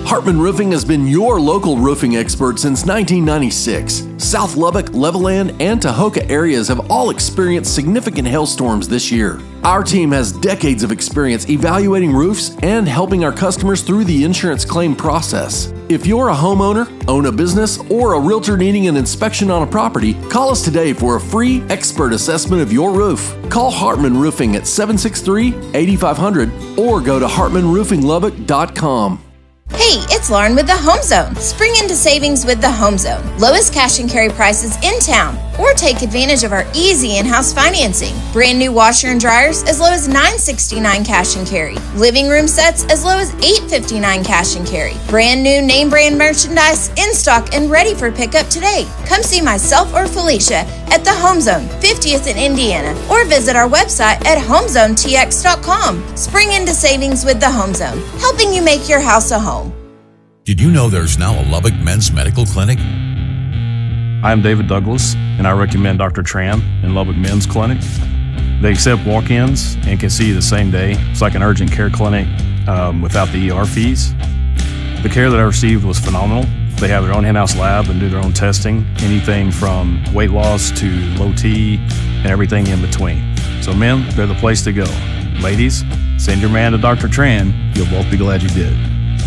Hartman Roofing has been your local roofing expert since 1996. South Lubbock, Levelland, and Tahoka areas have all experienced significant hailstorms this year. Our team has decades of experience evaluating roofs and helping our customers through the insurance claim process. If you're a homeowner, own a business, or a realtor needing an inspection on a property, call us today for a free expert assessment of your roof. Call Hartman Roofing at 763-8500 or go to hartmanroofinglubbock.com. Hey, it's Lauren with the Home Zone. Spring into savings with the Home Zone. Lowest cash and carry prices in town. Or take advantage of our easy in-house financing. Brand new washer and dryers as low as $969 cash and carry. Living room sets as low as $859 cash and carry. Brand new name brand merchandise in stock and ready for pickup today. Come see myself or Felicia at the Home Zone, 50th in Indiana, or visit our website at homezonetx.com. Spring into savings with the Home Zone, helping you make your house a home. Did you know there's now a Lubbock Men's Medical Clinic? I'm David Douglas, and I recommend Dr. Tran in Lubbock Men's Clinic. They accept walk-ins and can see you the same day. It's like an urgent care clinic without the ER fees. The care that I received was phenomenal. They have their own in-house lab and do their own testing, anything from weight loss to low T and everything in between. So men, they're the place to go. Ladies, send your man to Dr. Tran. You'll both be glad you did.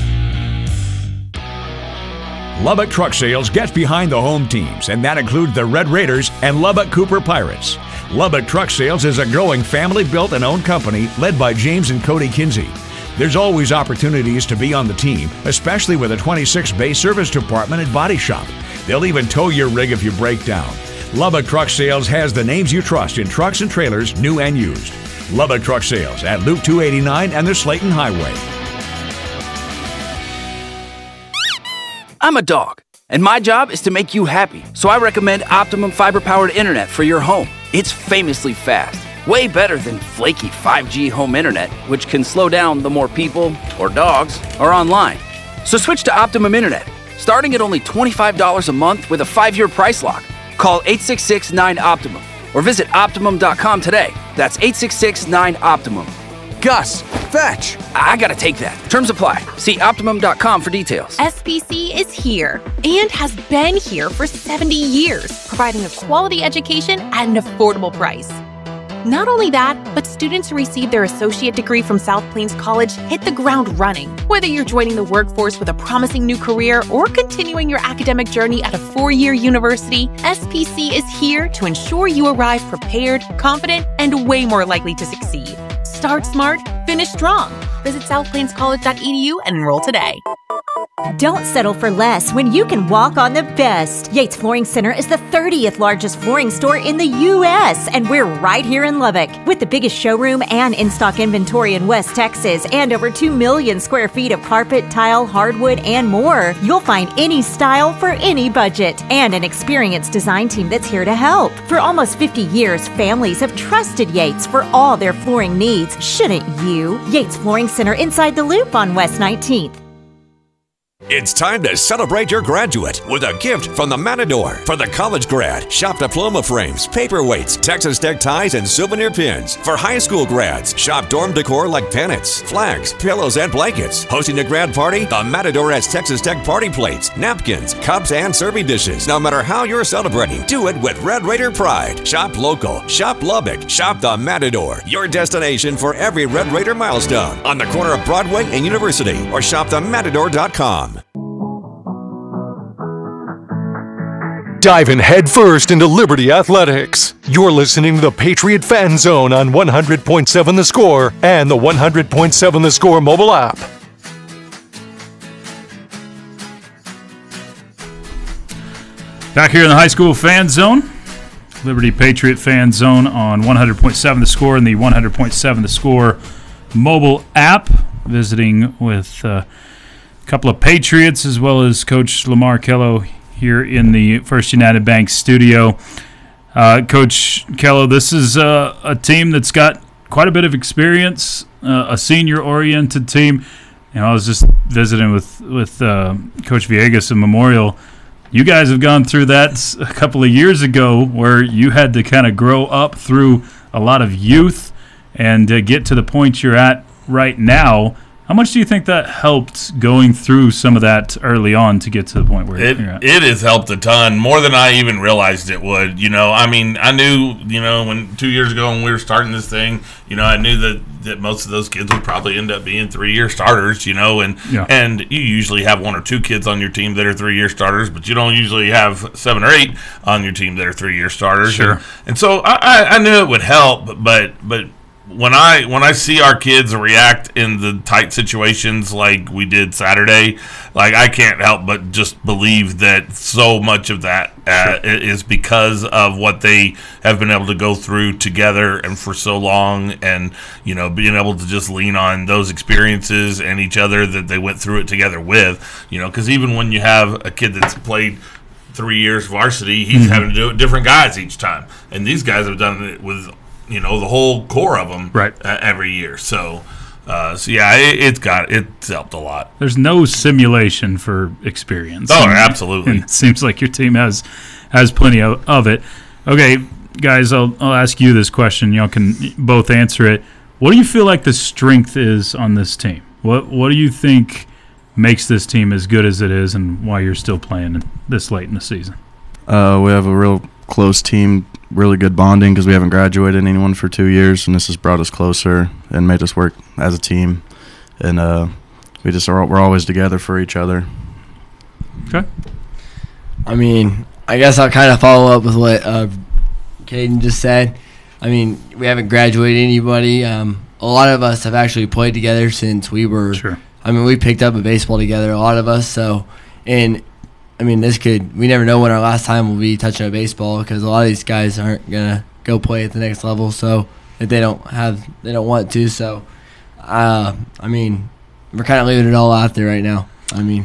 Lubbock Truck Sales gets behind the home teams, and that includes the Red Raiders and Lubbock Cooper Pirates. Lubbock Truck Sales is a growing family-built and owned company led by James and Cody Kinsey. There's always opportunities to be on the team, especially with a 26-bay service department and body shop. They'll even tow your rig if you break down. Lubbock Truck Sales has the names you trust in trucks and trailers, new and used. Lubbock Truck Sales at Loop 289 and the Slayton Highway. I'm a dog, and my job is to make you happy, so I recommend Optimum fiber-powered internet for your home. It's famously fast, way better than flaky 5G home internet, which can slow down the more people, or dogs, are online. So switch to Optimum Internet, starting at only $25 a month with a 5-year price lock. Call 866-9-OPTIMUM, or visit Optimum.com today. That's 866-9-OPTIMUM. Gus, fetch! I gotta take that. Terms apply. See Optimum.com for details. SPC is here and has been here for 70 years, providing a quality education at an affordable price. Not only that, but students who receive their associate degree from South Plains College hit the ground running. Whether you're joining the workforce with a promising new career or continuing your academic journey at a 4-year university, SPC is here to ensure you arrive prepared, confident, and way more likely to succeed. Start smart, finish strong. Visit southplainscollege.edu and enroll today. Don't settle for less when you can walk on the best. Yates Flooring Center is the 30th largest flooring store in the U.S., and we're right here in Lubbock. With the biggest showroom and in-stock inventory in West Texas and over 2 million square feet of carpet, tile, hardwood, and more, you'll find any style for any budget and an experienced design team that's here to help. For almost 50 years, families have trusted Yates for all their flooring needs. Shouldn't you? Yates Flooring Center inside the Loop on West 19th. It's time to celebrate your graduate with a gift from the Matador. For the college grad, shop diploma frames, paperweights, Texas Tech ties, and souvenir pins. For high school grads, shop dorm decor like pennants, flags, pillows, and blankets. Hosting a grad party, the Matador has Texas Tech party plates, napkins, cups, and serving dishes. No matter how you're celebrating, do it with Red Raider pride. Shop local, shop Lubbock, shop the Matador. Your destination for every Red Raider milestone. On the corner of Broadway and University, or shopthematador.com. Diving headfirst into Liberty Athletics. You're listening to the Patriot Fan Zone on 100.7 The Score and the 100.7 The Score mobile app. Back here in the high school fan zone, Liberty Patriot Fan Zone on 100.7 The Score and the 100.7 The Score mobile app. Visiting with a couple of Patriots as well as Coach Lamar Kello here in the First United Bank studio. Coach Kello, this is a team that's got quite a bit of experience, a senior-oriented team. And I was just visiting with Coach Villegas in Memorial. You guys have gone through that a couple of years ago where you had to kind of grow up through a lot of youth and get to the point you're at right now. How much do you think that helped going through some of that early on to get to the point where you're at? It has helped a ton, more than I even realized it would. I mean, I knew, when 2 years ago when we were starting this thing, I knew that most of those kids would probably end up being 3-year starters, and you usually have 1 or 2 kids on your team that are 3-year starters, but you don't usually have 7 or 8 on your team that are 3-year starters. Sure. And so I knew it would help, but when I see our kids react in the tight situations like we did Saturday, like I can't help but just believe that so much of that is because of what they have been able to go through together and for so long, and being able to just lean on those experiences and each other that they went through it together with. Because even when you have a kid that's played 3 years varsity, he's having to do it with different guys each time, and these guys have done it with the whole core of them every year. So yeah, it's helped a lot. There's no simulation for experience. Oh, absolutely. And it seems like your team has plenty of it. Okay, guys, I'll ask you this question. Y'all can both answer it. What do you feel like the strength is on this team? What do you think makes this team as good as it is, and why you're still playing this late in the season? We have a real close team, really good bonding because we haven't graduated anyone for 2 years, and this has brought us closer and made us work as a team. And we're always together for each other. Okay. I mean, I guess I'll kind of follow up with what Caden just said. I mean, we haven't graduated anybody. A lot of us have actually played together since we were. Sure. I mean, we picked up a baseball together, a lot of us. So, and I mean, we never know when our last time will be touching a baseball, because a lot of these guys aren't gonna go play at the next level, so if they don't want to. So, I mean, we're kind of leaving it all out there right now. I mean,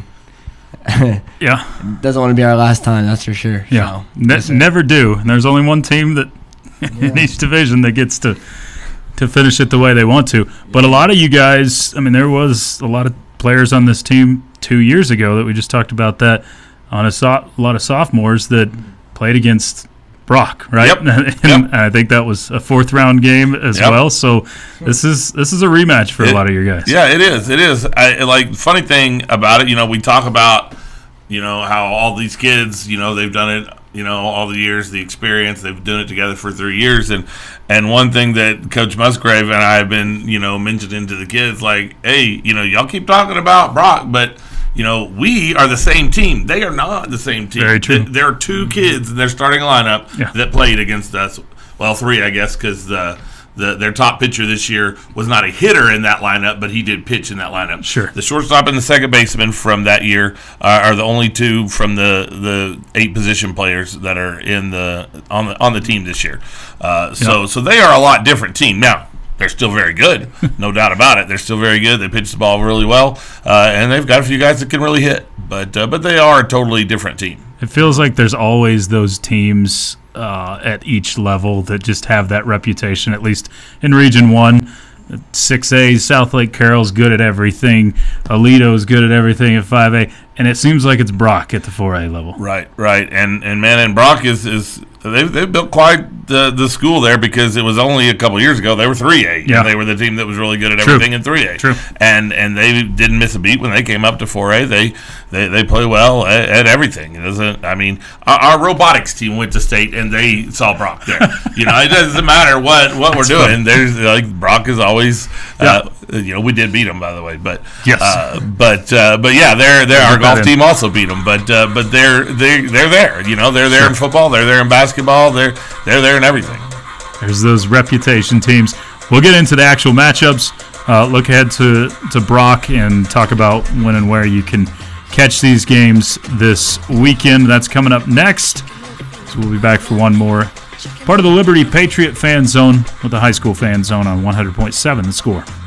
yeah, doesn't want to be our last time, that's for sure. Yeah, so, never do. And there's only one team that in each division that gets to finish it the way they want to. But a lot of you guys, I mean, there was a lot of players on this team 2 years ago that we just talked about that. On a lot of sophomores that played against Brock, right? Yep. And I think that was a 4th-round game as well. So this is a rematch for a lot of your guys. Yeah, it is. It is. Funny thing about it, we talk about, how all these kids, they've done it, all the years, the experience, they've done it together for 3 years. And one thing that Coach Musgrave and I have been, mentioning to the kids, like, hey, y'all keep talking about Brock, but we are the same team. They are not the same team. Very true. There are 2 kids in their starting lineup that played against us. Well, 3, I guess, because their top pitcher this year was not a hitter in that lineup, but he did pitch in that lineup. Sure. The shortstop and the second baseman from that year are the only 2 from the 8 position players that are on the team this year. So they are a lot different team now. They're still very good, no doubt about it. They're still very good. They pitch the ball really well, and they've got a few guys that can really hit. But they are a totally different team. It feels like there's always those teams at each level that just have that reputation, at least in Region 1. 6A, South Lake Carroll's good at everything. Alito's good at everything at 5A. And it seems like it's Brock at the 4A level. Right. And Brock is they've built quite the school there, because it was only a couple years ago they were 3A. Yeah. And they were the team that was really good at everything in 3A. True. And they didn't miss a beat when they came up to 4A. They play well at everything. It doesn't. I mean, our robotics team went to state and they saw Brock there. It doesn't matter what we're doing. There's Brock is always. We did beat them, by the way, but yes. But yeah, our golf team also beat them. But they're there. They're there in football. They're there in basketball. They're there in everything. There's those reputation teams. We'll get into the actual matchups. Look ahead to Brock and talk about when and where you can catch these games this weekend. That's coming up next. So we'll be back for one more part of the Liberty Patriot Fan Zone with the High School Fan Zone on 100.7 The Score.